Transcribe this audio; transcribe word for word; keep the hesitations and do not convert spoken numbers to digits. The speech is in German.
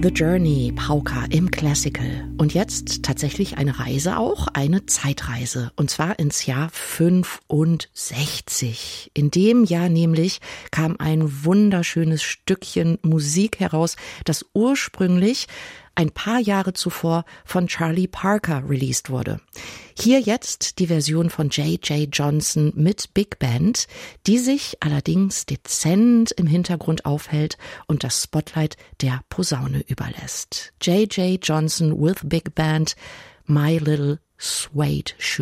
The Journey, Pauker im Classical. Und jetzt tatsächlich eine Reise auch, eine Zeitreise. Und zwar ins Jahr fünfundsechzig. In dem Jahr nämlich kam ein wunderschönes Stückchen Musik heraus, das ursprünglich ein paar Jahre zuvor von Charlie Parker released wurde. Hier jetzt die Version von J J Johnson mit Big Band, die sich allerdings dezent im Hintergrund aufhält und das Spotlight der Posaune überlässt. J J Johnson with Big Band, My Little Suede Shoe.